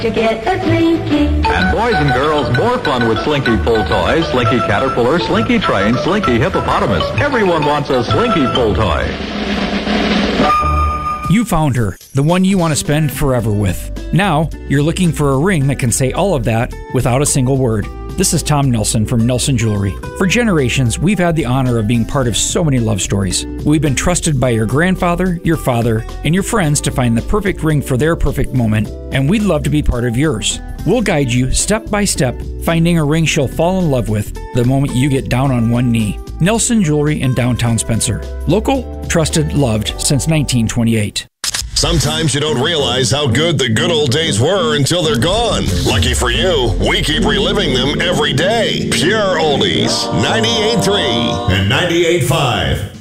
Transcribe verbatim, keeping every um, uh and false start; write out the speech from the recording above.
To get a Slinky. And boys and girls, more fun with Slinky pull toys, Slinky Caterpillar, Slinky Train, Slinky Hippopotamus. Everyone wants a Slinky pull toy. You found her, the one you want to spend forever with. Now, you're looking for a ring that can say all of that without a single word. This is Tom Nelson from Nelson Jewelry. For generations, we've had the honor of being part of so many love stories. We've been trusted by your grandfather, your father, and your friends to find the perfect ring for their perfect moment, and we'd love to be part of yours. We'll guide you step by step, finding a ring she'll fall in love with the moment you get down on one knee. Nelson Jewelry in downtown Spencer. Local, trusted, loved since nineteen twenty-eight. Sometimes you don't realize how good the good old days were until they're gone. Lucky for you, we keep reliving them every day. Pure Oldies, ninety-eight point three and ninety-eight point five.